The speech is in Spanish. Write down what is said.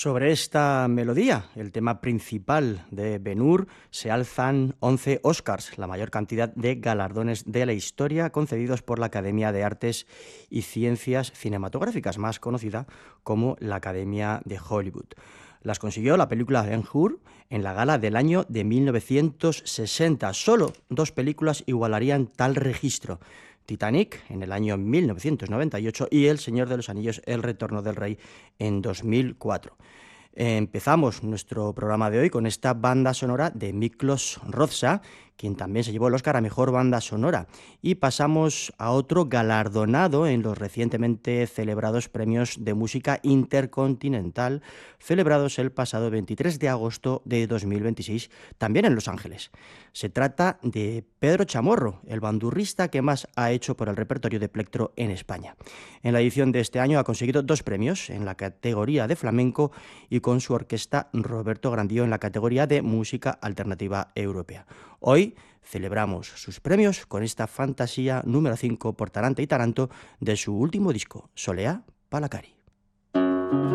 Sobre esta melodía, el tema principal de Ben-Hur, se alzan 11 Oscars, la mayor cantidad de galardones de la historia concedidos por la Academia de Artes y Ciencias Cinematográficas, más conocida como la Academia de Hollywood. Las consiguió la película Ben-Hur en la gala del año de 1960. Solo dos películas igualarían tal registro: Titanic en el año 1998 y El Señor de los Anillos, El Retorno del Rey en 2004. Empezamos nuestro programa de hoy con esta banda sonora de Miklos Rozsa, quien también se llevó el Oscar a Mejor Banda Sonora. Y pasamos a otro galardonado en los recientemente celebrados Premios de Música Intercontinental, celebrados el pasado 23 de agosto de 2026, también en Los Ángeles. Se trata de Pedro Chamorro, el bandurrista que más ha hecho por el repertorio de plectro en España. En la edición de este año ha conseguido 2 premios en la categoría de flamenco y con su orquesta Roberto Grandío en la categoría de música alternativa europea. Hoy celebramos sus premios con esta fantasía número 5 por Taranta y Taranto de su último disco, Solea Palacari.